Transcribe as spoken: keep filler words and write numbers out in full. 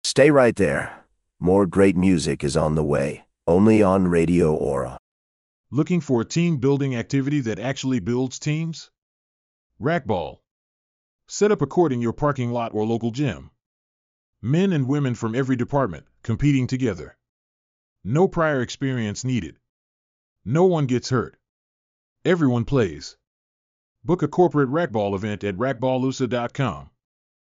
Stay right there. More great music is on the way, only on Radio Aura. Looking for a team building activity that actually builds teams? Racquetball. Set up a court in your parking lot or local gym. Men and women from every department, competing together. No prior experience needed. No one gets hurt. Everyone plays. Book a corporate racquetball event at racquetballusa dot com.